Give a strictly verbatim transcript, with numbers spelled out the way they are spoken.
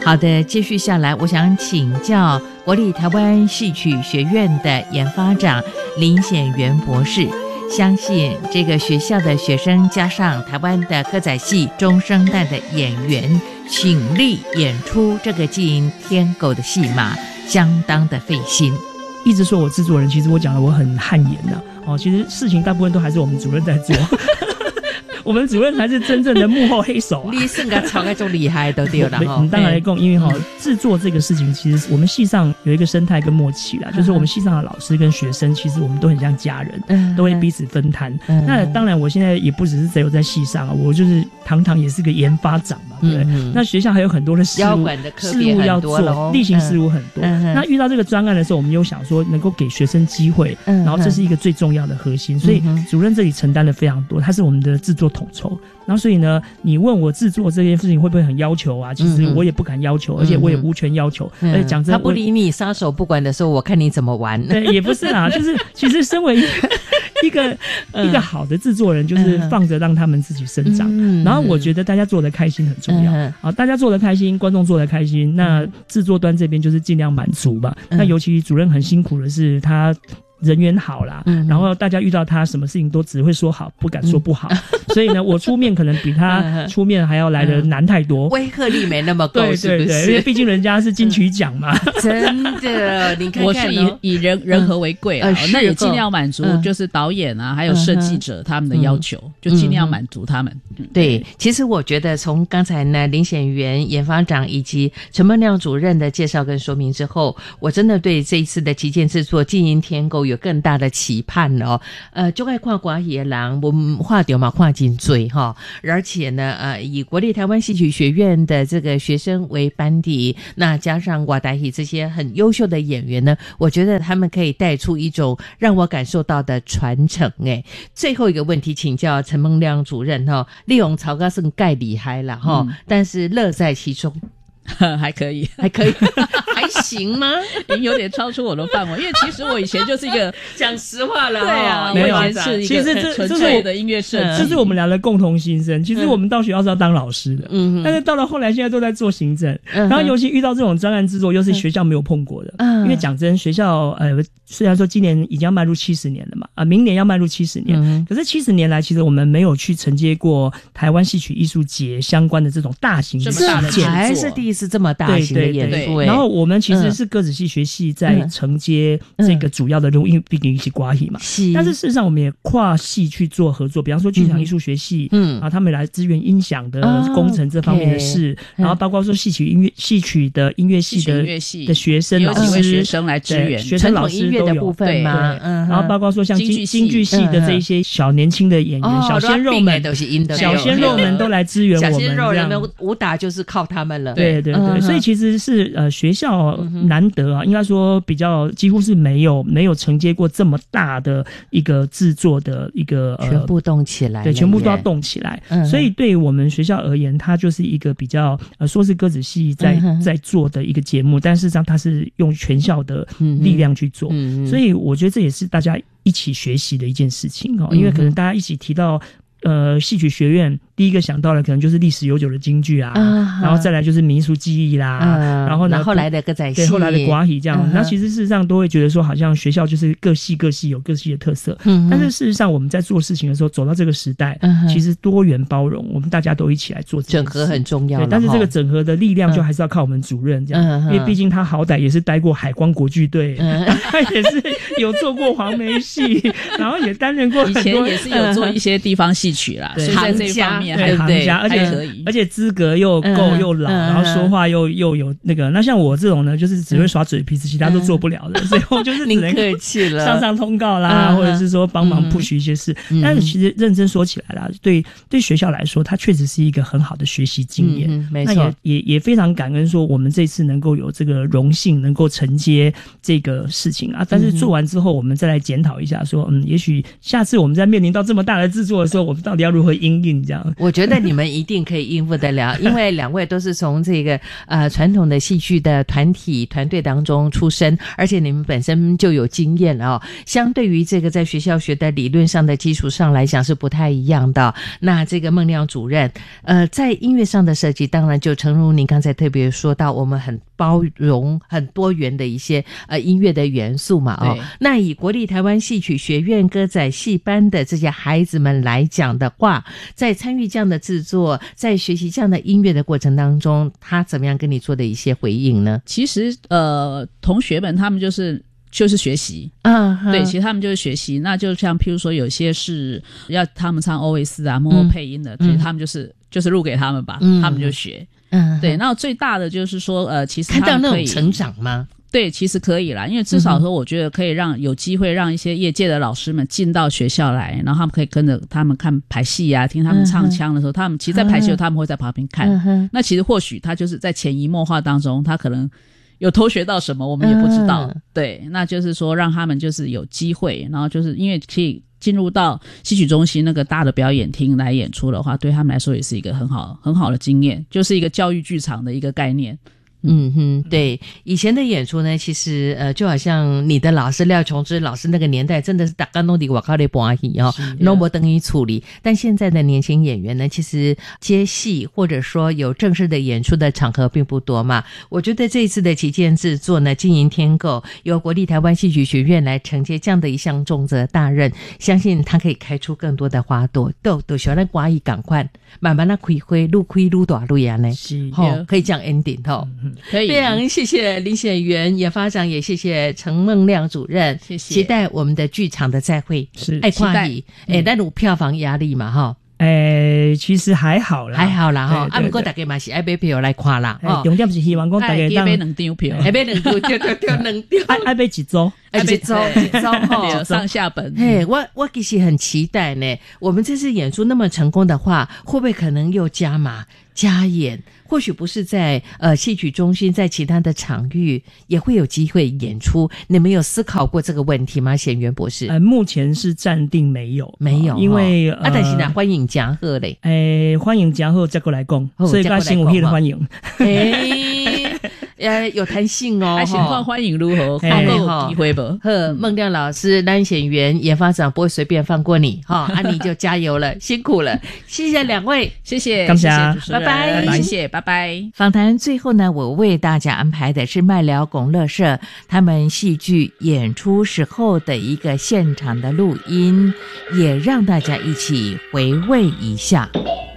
好的，继续下来，我想请教国立台湾戏曲学院的研发长林显元博士。相信这个学校的学生加上台湾的歌仔戏中生代的演员倾力演出这个进天狗的戏码，相当的费心。 一直说我制作人，其实我讲的我很汗颜呐、啊。哦，其实事情大部分都还是我们主任在做。我们主任才是真正的幕后黑手啊！ 你算个超个就厉害都对了哈。 当然来讲，因为哈制作这个事情，其实我们系上有一个生态跟默契啦，就是我们系上的老师跟学生，其实我们都很像家人，嗯、都会彼此分摊。嗯、那当然，我现在也不只是只有在系上啊，我就是堂堂也是个研发长嘛，对不对？嗯、那学校还有很多的事务事务要做，例行事务很多。嗯、那遇到这个专案的时候，我们又想说能够给学生机会，嗯、然后这是一个最重要的核心，所以主任这里承担的非常多，他是我们的制作统筹。然后所以呢，你问我制作这件事情会不会很要求啊？其实我也不敢要求，嗯、而且我也无权要求。嗯、而且讲真， 他不理你，撒手不管的时候，我看你怎么玩。 对，也不是啦，就是其实身为一个一个、嗯、一个好的制作人，就是放着让他们自己生长。嗯、然后我觉得大家做得开心很重要。嗯、啊，大家做得开心，观众做得开心，那制作端这边就是尽量满足吧。嗯、那尤其主任很辛苦的是他。人缘好啦，嗯、然后大家遇到他什么事情都只会说好，不敢说不好，嗯、所以呢，我出面可能比他出面还要来得难太多， 威吓力没那么够， 对对对，因为毕竟人家是金曲奖嘛， 真的，你看看、哦， 我是以以人人和为贵啊，嗯呃、那也尽量满足就是导演啊，嗯、还有设计者他们的要求，嗯、就尽量满足他们。 嗯、对，其实我觉得从刚才呢林显元研发长以及陈梦亮主任的介绍跟说明之后，我真的对这一次的旗舰制作《金银天狗》有更大的期盼哦。呃，就爱看寡野狼，我们画掉嘛，画进嘴哈。而且呢，呃，以国立台湾戏曲学院的这个学生为班底，那加上瓦达戏这些很优秀的演员呢，我觉得他们可以带出一种让我感受到的传承。哎，最后一个问题请教陈梦亮主任哈，利用曹高胜盖厉害了哈，嗯、但是乐在其中。 还可以， 还可以，还行吗？ 已经有点超出我的范围，因为其实我以前就是一个讲实话了， 对啊， 没有， 我以前是一个纯粹的音乐设计， 这是我们俩的共同心声。其实我们到学校是要当老师的，嗯，但是到了后来，现在都在做行政，嗯、然后尤其遇到这种专案制作，又是学校没有碰过的，嗯，因为讲真，学校呃，虽然说今年已经要迈入七十年了嘛，啊、呃，明年要迈入七十年，嗯、可是七十年来，其实我们没有去承接过台湾戏曲艺术节相关的这种大型的事件， 还是第一是这么大型的演出， 然后我们其实是歌子戏学系在承接这个主要的任务，因为毕竟是寡戏嘛。但是事实上，我们也跨系去做合作，比方说剧场艺术学系，嗯，啊，他们来支援音响的工程这方面的事，然后包括说戏曲音乐、戏曲的音乐系的的学生老师、 学生来支援， 学生老师都有部分嘛。然后包括说像京京剧系的这一些小年轻的演员、小鲜肉们，小鲜肉们都来支援我们。 小鲜肉人们武打就是靠他们了。 对对对。所以其实是呃学校难得啊，应该说比较几乎是没有没有承接过这么大的一个制作的一个呃全部动起来， 对，全部都要动起来。嗯、所以对于我们学校而言，它就是一个比较呃说是歌子戏在、嗯、在做的一个节目，但事实上它是用全校的力量去做，嗯、所以我觉得这也是大家一起学习的一件事情哦，因为可能大家一起提到呃戏曲学院。第一个想到的可能就是历史悠久的京剧啊，啊然后再来就是民俗技艺啦，啊、然后呢后来的歌仔戏， 对，后来的寡戏这样。那、啊、其实事实上都会觉得说，好像学校就是各系各系有各系的特色，嗯、但是事实上我们在做事情的时候，走到这个时代，嗯、其实多元包容，我们大家都一起来做这件事， 整合很重要。 对，但是这个整合的力量就还是要靠我们主任这样，嗯、因为毕竟他好歹也是待过海光国剧队，嗯、他也是有做过黄梅戏，然后也担任过很多， 以前也是有做一些地方戏曲啦，所以在这一方面还行家。而且而且资格又够、嗯、又老，然后说话又又有那个。那像我这种呢，就是只会耍嘴皮子，其他都做不了的，所以我就是只能客气了， 上上通告啦，嗯、或者是说帮忙 push 一些事。嗯、但是其实认真说起来啦，对对学校来说，它确实是一个很好的学习经验。 嗯、没错， 那也也也非常感恩说，我们这次能够有这个荣幸，能够承接这个事情啊。但是做完之后，我们再来检讨一下，说嗯，也许下次我们在面临到这么大的制作的时候，我们到底要如何因应这样。 我觉得你们一定可以应付得了，因为两位都是从这个呃传统的戏剧的团体团队当中出身，而且你们本身就有经验哦。相对于这个在学校学的理论上的基础上来讲是不太一样的。那这个孟亮主任，呃，在音乐上的设计，当然就诚如您刚才特别说到，我们很包容、很多元的一些呃音乐的元素嘛哦。那以国立台湾戏曲学院歌仔戏班的这些孩子们来讲的话，在参与这样的制作，在学习这样的音乐的过程当中，他怎么样跟你做的一些回应呢？ 其实呃，同学们他们就是就是学习啊，对，其实他们就是学习。那就像譬如说，有些是要他们唱 O S 啊、幕后配音的，其实他们就是就是录给他们吧，他们就学。嗯，对。然后最大的就是说，呃，其实他们可以看到那种成长吗？ 对，其实可以啦，因为至少说，我觉得可以让有机会让一些业界的老师们进到学校来，然后他们可以跟着他们看排戏啊，听他们唱腔的时候，他们其实在排戏的时候，他们会在旁边看。那其实或许他就是在潜移默化当中，他可能有偷学到什么，我们也不知道。对，那就是说让他们就是有机会，然后就是因为可以进入到戏曲中心那个大的表演厅来演出的话，对他们来说也是一个很好很好的经验，就是一个教育剧场的一个概念。 嗯哼，对，以前的演出呢，其实呃，就好像你的老师廖琼枝老师那个年代，真的是大家都得我靠的搬戏哦，那么等于处理。但现在的年轻演员呢，其实接戏或者说有正式的演出的场合并不多嘛。我觉得这一次的旗舰制作呢，经营天购由国立台湾戏曲学院来承接这样的一项重责大任，相信它可以开出更多的花朵。都都需要那瓜艺赶快慢慢的开花，愈开愈大愈安呢， 是吼，可以这样 ending 吼。 可以， 非常谢谢林显元研发长，也谢谢陈孟亮主任， 谢谢， 期待我们的剧场的再会。 是， 爱跨艺，哎，但有票房压力嘛，哈。 诶，其实还好啦， 还好啦哈。啊，不过大家嘛是爱买票来看啦。 哦，重点是希望讲大家当买两张票， 买两张，对对对，两张。 爱爱买几周？ 爱一周一周哈， 上下本。 嘿，我我其实很期待呢。我们这次演出那么成功的话，会不会可能又加码加演？或许不是在呃戏曲中心，在其他的场域也会有机会演出。你们有思考过这个问题吗，显元博士？ 呃，目前是暂定没有， 没有， 因为、 哦、啊，但是呢，欢迎嘉贺嘞， 诶，欢迎嘉贺再过来讲，所以跟新武戏的欢迎， 诶。呃，有弹性哦， 情况欢迎如何？好有机会不？ 呵，孟亮老师、蓝显元研发长不会随便放过你哈，啊，你就加油了，辛苦了，谢谢两位， 谢谢， 感谢， 拜拜， 谢谢，拜拜。 访谈最后呢，我为大家安排的是麦寮拱乐社他们戏剧演出时候的一个现场的录音，也让大家一起回味一下。